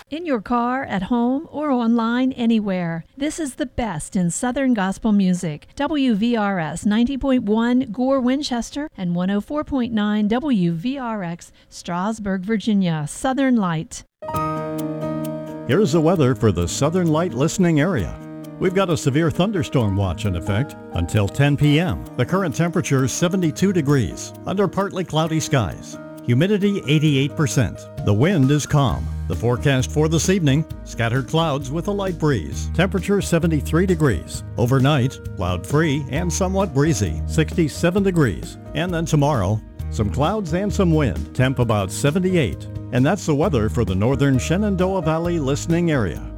In your car, at home, or online anywhere. This is the best in Southern gospel music. WVRS 90.1 Gore, Winchester, and 104.9 WVRX Strasburg, Virginia. Southern Light. Here's the weather for the Southern Light listening area. We've got a severe thunderstorm watch in effect until 10 p.m. The current temperature is 72 degrees under partly cloudy skies. Humidity 88%. The wind is calm. The forecast for this evening, scattered clouds with a light breeze. Temperature 73 degrees. Overnight, cloud-free and somewhat breezy, 67 degrees. And then tomorrow, some clouds and some wind. Temp about 78. And that's the weather for the northern Shenandoah Valley listening area.